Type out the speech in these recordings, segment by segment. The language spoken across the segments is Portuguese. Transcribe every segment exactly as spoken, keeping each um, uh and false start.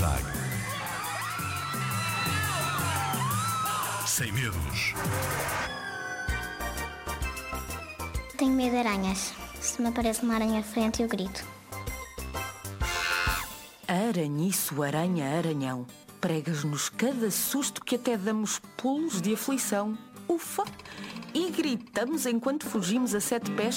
Zig-Zag. Sem medos. Tenho medo de aranhas. Se me aparece uma aranha à frente, eu grito. Aranhiço, aranha, aranhão. Pregas-nos cada susto que até damos pulos de aflição. Ufa! E gritamos enquanto fugimos a sete pés.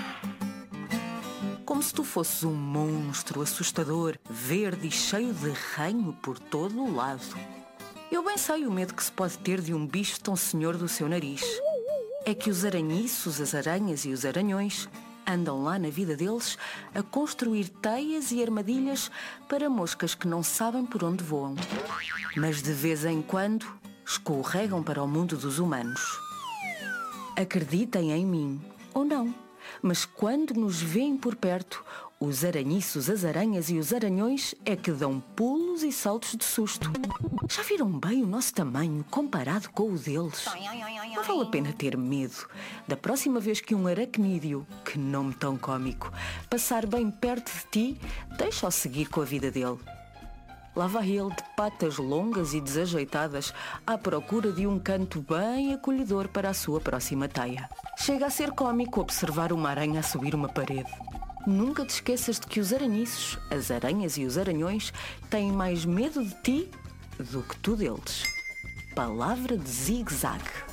Como se tu fosses um monstro assustador, verde e cheio de ranho por todo o lado. Eu bem sei o medo que se pode ter de um bicho tão senhor do seu nariz. É que os aranhiços, as aranhas e os aranhões andam lá na vida deles a construir teias e armadilhas para moscas que não sabem por onde voam. Mas de vez em quando escorregam para o mundo dos humanos. Acreditem em mim ou não, mas quando nos veem por perto, os aranhiços, as aranhas e os aranhões é que dão pulos e saltos de susto. Já viram bem o nosso tamanho comparado com o deles? Não vale a pena ter medo. Da próxima vez que um aracnídeo, que nome tão cómico, passar bem perto de ti, deixa-o seguir com a vida dele. Lá vai ele de patas longas e desajeitadas à procura de um canto bem acolhedor para a sua próxima teia. Chega a ser cómico observar uma aranha a subir uma parede. Nunca te esqueças de que os aranhiços, as aranhas e os aranhões têm mais medo de ti do que tu deles. Palavra de Zig-Zag.